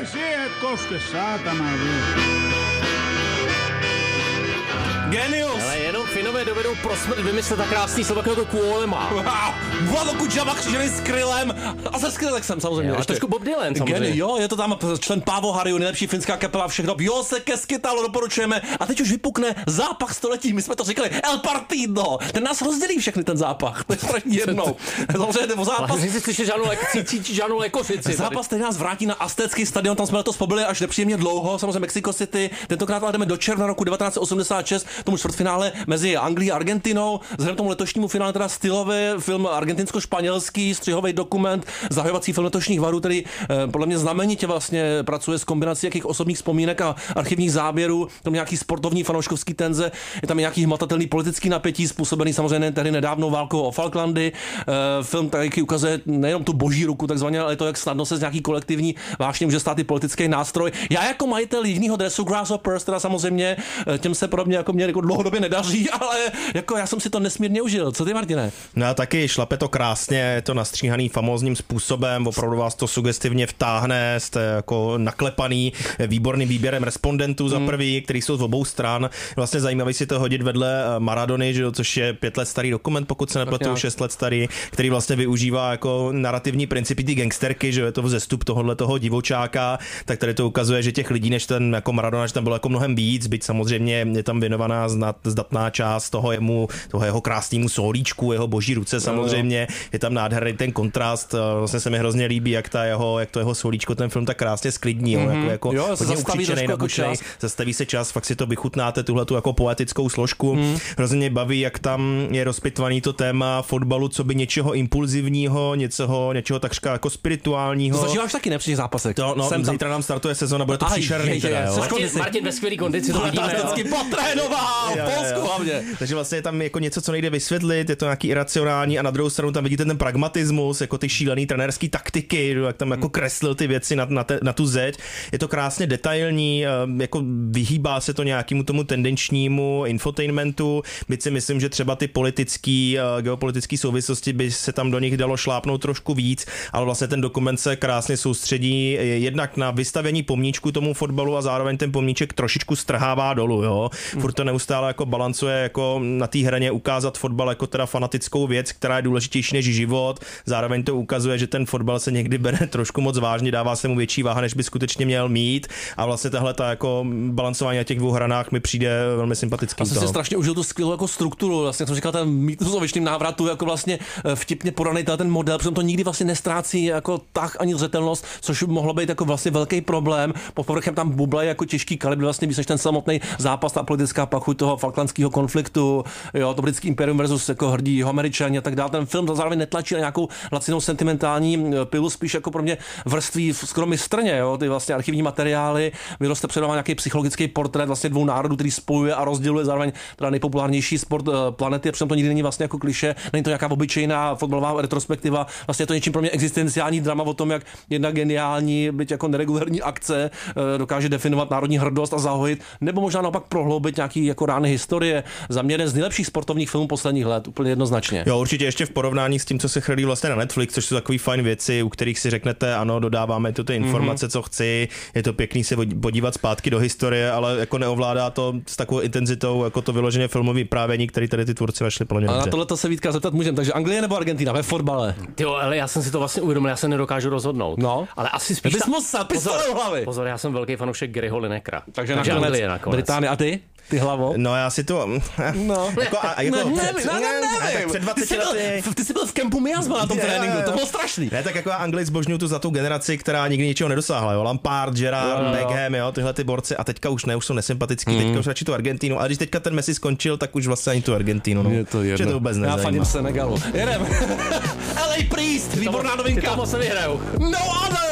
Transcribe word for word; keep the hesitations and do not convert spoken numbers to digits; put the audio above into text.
siihen, et koske saatana vielä. Genius! Ale jenom Finové dovedou pro smrt vymyslet tak krásný slovo jako Kuolema. Vladoku Java křížený s Krylem a se Skrillexem samozřejmě. A trošku Bob Dylan samozřejmě. Geni, jo, je to tam člen Pávo Harju, nejlepší finská kapela, všechno. Jo, se keskytalo, doporučujeme. A teď už vypukne zápach století, my jsme to říkali, El Partido. Ten nás rozdělí všechny ten zápach. To je strašně jednou. Samozřejmě nebo zápas. Ale si slyšíš žádnou cítíš žádnou lekořici. Zápas, který nás vrátí na aztécký stadion, tam jsme letos pobyli až nepříjemně dlouho, samozřejmě Mexico City. Tentokrát ale jdeme do června roku devatenáct set osmdesát šest, tomu čtvrtfinále mezi Anglií a Argentinou. Vzhledem k tomu letošnímu finále teda stylový film argentinsko-španělský, střihový dokument, zahajovací film letošních varů, který eh, podle mě znamenitě vlastně pracuje s kombinací jakých osobních vzpomínek a archivních záběrů, tam nějaký sportovní fanouškovský tenze, je tam nějaký hmatatelný politický napětí způsobený samozřejmě tehdy nedávnou válkou o Falklandy. Eh, film taky ukazuje nejenom tu boží ruku takzvaně, ale to, jak snadno se z nějaký kolektivní vášně může stát i politický nástroj. Já jako majitel jižního dresu Grasshoppers, teda samozřejmě těm se podobně jako mě jako dlouhodobě nedaří, ale jako já jsem si to nesmírně užil. Co ty, Martine? No a taky šlape to krásně, je to nastříhaný famózním způsobem, opravdu vás to sugestivně vtáhne, jste jako naklepaný výborným výběrem respondentů za prvý, který jsou z obou stran. Vlastně zajímavý si to hodit vedle Maradony, že jo, což je pět let starý dokument, pokud se nepletu, šest let starý, který vlastně využívá jako narrativní principy ty gangsterky, že jo, je to vzestup tohohle toho divočáka, tak tady to ukazuje, že těch lidí než ten jako Maradona, že tam bylo jako mnohem víc, byť samozřejmě je tam věnovaná znat, zdatná část toho jemu, toho jeho krásnému solíčku, jeho boží ruce samozřejmě, je tam nádherný ten kontrast, vlastně se mi hrozně líbí, jak ta jeho, jak to jeho solíčko ten film tak krásně sklidní, mm-hmm. jako, jako jo, hodně ukřičenej, nabučenej, zastaví se čas, fakt si to vychutnáte, tuhle tu jako poetickou složku, mm. hrozně mě baví, jak tam je rozpitvaný to téma fotbalu, co by něčeho impulzivního, něčeho, něčeho takřka jako spirituálního. To zažíváš taky, ne, při těch zápasech. To, no, Jsem zítra tam startuje sezona, bude to příšerný. Martin, Martin ve skvělý kondici, to vidíme. Fantasticky potrénoval, v Polsku hlavně. Takže vlastně je tam jako něco, co nejde vysvětlit, je to nějaký iracionální a na druhou stranu tam vidíte ten pragmatismus, jako ty šílený trenérský taktiky, jak tam jako kreslil ty věci na, na, te, na tu zeď. Je to krásně detailní, jako vyhýbá se to nějakému tomu tendenčnímu infotainmentu, byť si myslím, že třeba ty politický, geopolitický souvislosti by se tam do nich dalo šlápnout trošku víc, ale vlastně ten dokument se krásně soustředí jednak na vystavění pomníčku tomu fotbalu a zároveň ten pomníček trošičku strhává dolů, jo. Furt to neustále jako balancuje jako na té hraně ukázat fotbal jako teda fanatickou věc, která je důležitější než život. Zároveň to ukazuje, že ten fotbal se někdy bere trošku moc vážně, dává se mu větší váha, než by skutečně měl mít. A vlastně tahle ta jako balancování na těch dvou hranách mi přijde velmi sympatický. Já jsem si strašně užil tu skvělou jako strukturu, vlastně jak jsem říkal, ten mýtus o věčném návratu, jako vlastně vtipně podaný ten model, přitom to nikdy vlastně nestrácí jako tak ani zřetelnost, což mohlo být jako vlastně velký problém. Pod povrchem tam bublají jako těžký kalibr, vlastně víc než ten samotný zápas, ta politická pachuť toho falklandského konfliktu, jo, to britský imperium versus jako hrdí Američani a tak dále. Ten film zároveň netlačí na nějakou lacinou sentimentální pilu, spíš jako pro mě vrství skoro mistrně, jo, ty vlastně archivní materiály, vyroste předává nějaký psychologický portrét vlastně dvou národů, který spojuje a rozděluje, zároveň teda nejpopulárnější sport planety, přitom to nikdy není vlastně jako klišé, není to nějaká obyčejná fotbalová retrospektiva, vlastně je to něčím pro mě existenciální drama o tom, jak jedna geniální, byť jako neregulární akce dokáže definovat národní hrdost a zahojit, nebo možná naopak prohloubit nějaký jako rány historie. Za mě jeden z nejlepších sportovních filmů posledních let, úplně jednoznačně. Jo, určitě ještě v porovnání s tím, co se chrlí vlastně na Netflix, což jsou takový fajn věci, u kterých si řeknete, ano, dodáváme tu ty informace, mm-hmm. co chci, je to pěkný se podívat zpátky do historie, ale jako neovládá to s takovou intenzitou, jako to vyloženě filmový vyprávění, který tady ty tvůrci našli plně. A na tohle to se Vítka zeptat můžeme, takže Anglie nebo Argentina ve fotbale? Jo, ale já jsem si to vlastně uvědomil, já se nedokážu rozhodnout. No, ale asi spíš. Ta... Pozor, pozor, hlavy. pozor, já jsem velký fanoušek Garyho Linekera. Takže, takže nakonec, Anglie nakonec. Británie a ty? Ty hlavo? No já si to... No. Jako, a, jako ne, před, ne, ne, ne, ne, před dvaceti lety... Ty jsi byl v kempu Miasma na tom yeah, tréninku, to bylo strašný. Ne, tak jako já Anglii zbožňuju tu za tu generaci, která nikdy ničeho nedosáhla, jo. Lampard, Gerrard, no, Beckham, jo, tyhle ty borci a teďka už ne, už jsou nesympatický, mm. teďka už radši tu Argentínu, a když teďka ten Messi skončil, tak už vlastně ani tu Argentínu, no. Je to jedno. Že to vůbec nezajímá. Já fandím Senegalu. Jedem. L A Priest, výborná novinka. Ty tam se vyhrajou. No other.